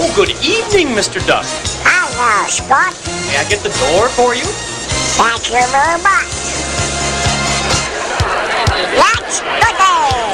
Oh, good evening, Mr. Duck. Hello, Spot. May I get the door for you? Thank you very much.